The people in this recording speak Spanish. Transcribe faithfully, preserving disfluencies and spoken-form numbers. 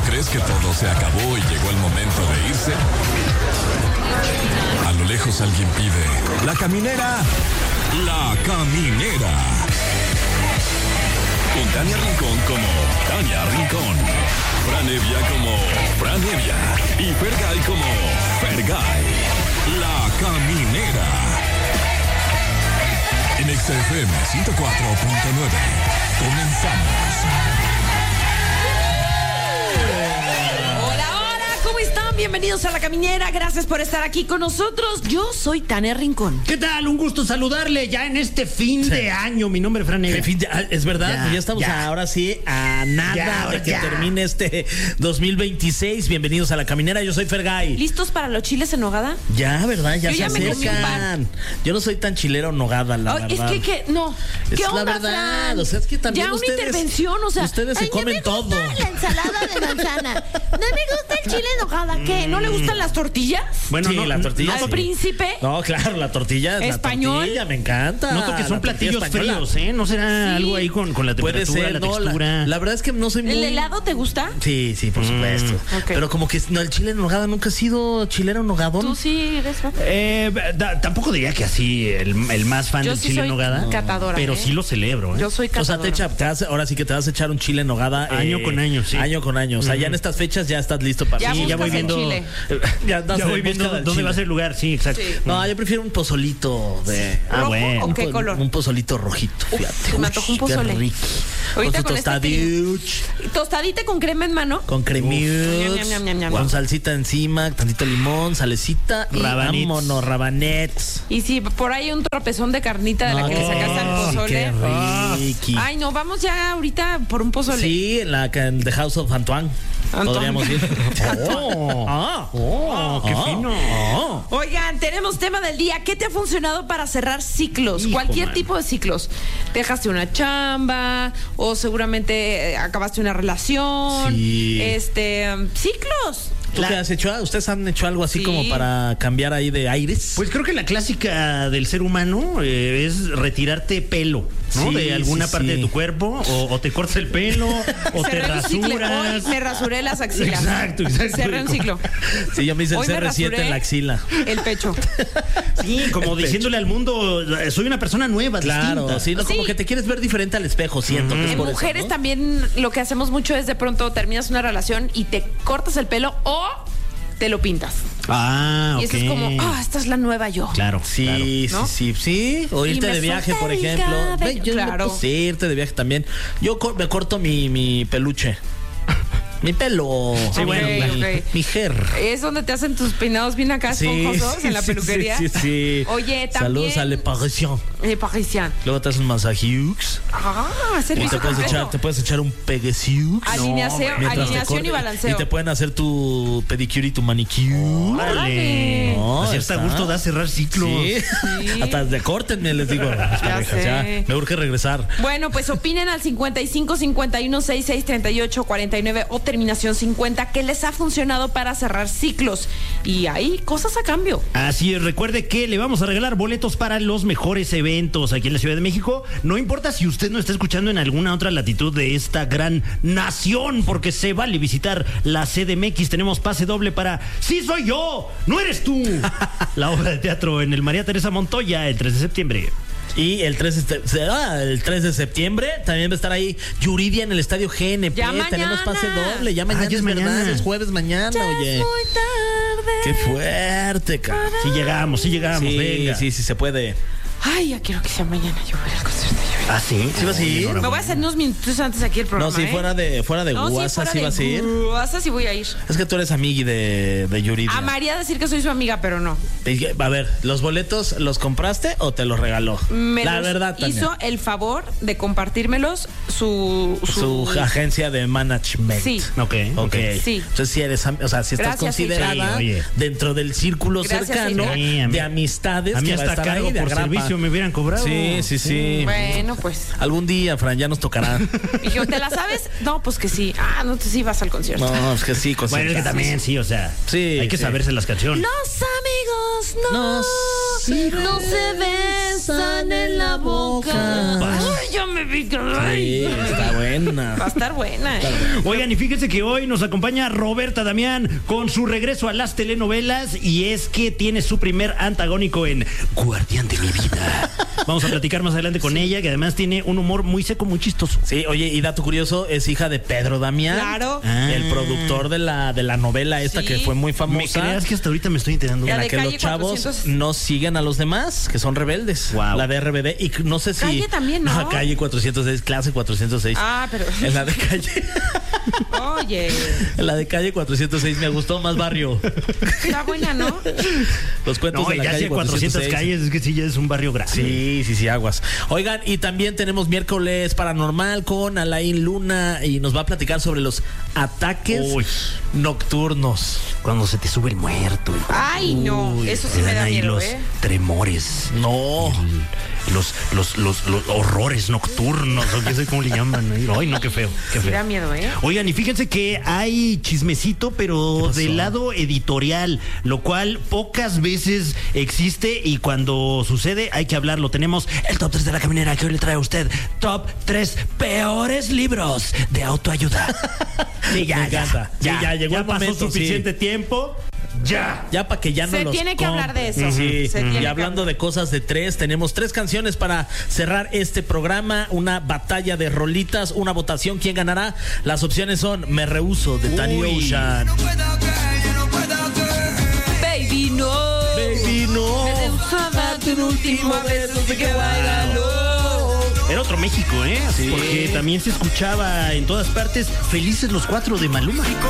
crees que todo se acabó y llegó el momento de irse, a lo lejos alguien pide: ¡La caminera! ¡La caminera! Con Tania Rincón como Tania Rincón, Fran Evia como Fran Evia y Fergay como Fergay. La caminera. En X F M ciento cuatro punto nueve. Comenzamos. Bienvenidos a La Caminera, gracias por estar aquí con nosotros. Yo soy Tania Rincón. ¿Qué tal? Un gusto saludarle ya en este fin sí. de año. Mi nombre es Fran Evia. Fin de, es verdad, ya, pues ya estamos ya. ahora sí a nada ya, de que ya. termine este dos mil veintiséis. Bienvenidos a La Caminera, yo soy Fergay. ¿Listos para los chiles en nogada? Ya, ¿verdad? Ya yo se ya me acercan. Yo no soy tan chilero en nogada, la oh, verdad. Es que, que no. Es ¿Qué onda, la verdad, Fran? O sea, es que también ya ustedes, una intervención, o sea, ustedes se ay, comen me todo. Gusta la ensalada de manzana. No me gusta el chile en nogada. ¿Qué? ¿No le gustan las tortillas? Bueno, sí, no, la tortilla. ¿Al sí. príncipe? No, claro, la tortilla. ¿Español? La tortilla, me encanta. Noto que son la platillos fríos, ¿eh? ¿No será sí. algo ahí con, con la temperatura, Puede ser, la no, textura? La, la verdad es que no soy muy... ¿El helado te gusta? Sí, sí, por supuesto. Mm, okay. Pero como que no, el chile en nogada nunca ha sido chilero en nogadón. Tú sí eres, ¿no? Eh, da, tampoco diría que así el, el más fan yo del sí chile soy en nogada. Catadora, pero ¿eh? sí lo celebro, ¿eh? Yo soy catadora. O sea, te echa, te hace, ahora sí que te vas a echar un chile en nogada. Año eh, con año, sí. Año con año. O sea, uh-huh. ya en estas fechas ya estás listo para... Ya sí, ya voy viendo... Chile. ya, ya voy viendo dónde chile. va a ser el lugar, sí, exacto. Sí. No, yo prefiero un pozolito de... Ah, bueno. ¿O qué un, color? Un pozolito rojito, fíjate. Uf, me antojo un pozole. Qué rico. Ahorita con su con tostadita. Este tostadita con crema en mano. Con cremiuts. Con salsita encima, tantito limón, salecita. Y rabanets. Vámonos, rabanets. Y si por ahí un tropezón de carnita de no, la que le sacaste al pozole. Qué riqui. Ay, no, vamos ya ahorita por un pozole. Sí, en la en The House of Antoine. Antoine. Podríamos ir. oh, ah, oh, qué ah, fino. Oh. Oigan, tenemos tema del día. ¿Qué te ha funcionado para cerrar ciclos? Hijo, Cualquier man. tipo de ciclos. Dejaste una chamba o seguramente acabaste una relación. Sí. Este, um, ciclos. ¿Tú la... qué has hecho? ¿Ustedes han hecho algo así sí. como para cambiar ahí de aires? Pues creo que la clásica del ser humano eh, es retirarte pelo, ¿no? Sí, de alguna sí, parte sí. de tu cuerpo, o, o te cortas el pelo, o te rasuras. Hoy me rasuré las axilas. Exacto, exacto. Cerré un ciclo. Sí, yo me hice el C R siete en la axila. El pecho. Sí, como el diciéndole pecho. al mundo, soy una persona nueva, claro, distinta. sí, no, sí. como que te quieres ver diferente al espejo, siento. Mm. Que es en por mujeres eso, ¿no? también lo que hacemos mucho es de pronto terminas una relación y te cortas el pelo o te lo pintas. Ah, ok. Y eso es como, ah, oh, esta es la nueva yo. Claro. Sí, claro. sí, ¿no? sí, sí. O irte de viaje, por ejemplo. Ve, yo claro. Sí, irte de viaje también. Yo co- me corto mi, mi peluche. Mi pelo. Sí, bueno, okay, mi, okay. mi hair. Es donde te hacen tus peinados bien acá esponjosos sí, en la peluquería. Sí, sí, sí. Oye, también. Saludos a Le Parisien. Le Parisien. Luego te haces un masajux. Ah, servicio te puedes echar, te puedes echar un pedicure. Alineación, no, alineación y balanceo. Y te pueden hacer tu pedicure y tu manicure. ¡Órale! No, así hasta gusto da cerrar ciclos. Sí. Sí. Hasta de córtenme, les digo. Ya, parejas, ya me urge regresar. Bueno, pues opinen al cincuenta y cinco, cincuenta y uno, sesenta y seis, treinta y ocho, cuarenta y nueve o terminación cincuenta que les ha funcionado para cerrar ciclos. Y hay cosas a cambio. Así es, recuerde que le vamos a regalar boletos para los mejores eventos aquí en la Ciudad de México. No importa si usted no está escuchando en alguna otra latitud de esta gran nación, porque se vale visitar la C D M X. Tenemos pase doble para Sí soy yo, no eres tú. La obra de teatro en el María Teresa Montoya el tres de septiembre. Y el tres de, el tres de septiembre también va a estar ahí Yuridia en el Estadio G N P. Ya Tenemos mañana. pase doble. Ya mañana ah, ya es mañana. verdad, es jueves mañana, ya oye. Es muy tarde. Qué fuerte, cara. Sí llegamos, sí llegamos, sí, venga. Sí, sí, se puede. Ay, ya quiero que sea mañana. Yo voy al concierto de Yuridia. ¿Ah, sí? ¿Sí vas a ir? Me voy a hacer unos minutos antes aquí el programa. No, si ¿eh? fuera de fuera de no, WhatsApp, sí, sí vas a ir. WhatsApp sí voy a ir. Es que tú eres amigui de, de Yuridia. Amaría decir que soy su amiga, pero no. A ver, ¿los boletos los compraste o te los regaló? Me La los verdad, Tania. hizo el favor de compartírmelos su... Su, su agencia de management. Sí. Ok, ok. Sí. Entonces, si eres, o sea, si estás Gracias, considerada sí, dentro del círculo Gracias, cercano sí, a mí, de amistades a mí que hasta va a estar cargo ahí de por agrapa. servicio me hubieran cobrado. Sí, sí, sí. Bueno, pues. Algún día, Fran, ya nos tocará. Dije, ¿te la sabes? No, pues que sí. Ah, no, tú sí vas al concierto. No, es que sí, concierto. Bueno, es que también, sí, o sea, sí, hay que sí. saberse las canciones. Los amigos no, no, no se besan. besan en la boca. Ay, ya me vi. Sí, está buena. Va a estar buena. ¿eh? Oigan, y fíjense que hoy nos acompaña Roberta Damián con su regreso a las telenovelas y es que tiene su primer antagónico en Guardián de mi vida. Vamos a platicar más adelante con ella, que además tiene un humor muy seco, muy chistoso. Sí, oye, y dato curioso, es hija de Pedro Damián. Claro. Ah. El productor de la, de la novela esta Sí. que fue muy ¿Me famosa. creas que hasta ahorita me estoy enterando? La En la de que los Calle chavos cuatrocientos. no siguen a los demás, que son rebeldes. Wow. La de R B D. Y no sé si. Calle también, ¿no? Calle cuatrocientos seis, clase cuatrocientos seis. Ah, pero. En la de calle. Oye. En la de calle cuatrocientos seis me gustó más barrio. Está buena, ¿no? Los cuentos No, de y la ya calle hacia cuatrocientas cuatrocientos seis. calles, es que sí, ya es un barrio grande. Sí, sí, sí, aguas. Oigan, y también tenemos miércoles paranormal con Alain Luna y nos va a platicar sobre los ataques Uy. nocturnos. Cuando se te sube el muerto. hijo. Ay, no. Uy, Eso te sí me dan da ahí miedo, los ¿eh? tremores. No. El- los, los, los, los horrores nocturnos, o qué sé cómo le llaman. Ay, no, qué feo, qué Sí feo. da miedo, ¿eh? Oigan, y fíjense que hay chismecito, pero del lado editorial, lo cual pocas veces existe y cuando sucede hay que hablarlo. Tenemos el top tres de la caminera que hoy le trae a usted. Top tres peores libros de autoayuda. Sí, ya, Me ya, encanta. ya, Sí, ya llegó el pasó momento, suficiente tiempo. Ya. Ya para que ya no Se los tiene que comp- hablar de eso. Sí. Se tiene Y que hablando hablar. de cosas de tres, tenemos tres canciones para cerrar este programa, una batalla de rolitas, una votación. ¿Quién ganará? Las opciones son Me Rehuso de Tani Uy. Ocean. Baby, no. Baby, no. Me rehusaba tu última vez, así que bailalo. Era otro México, ¿eh? Sí. Porque también se escuchaba en todas partes Felices los Cuatro de Maluma.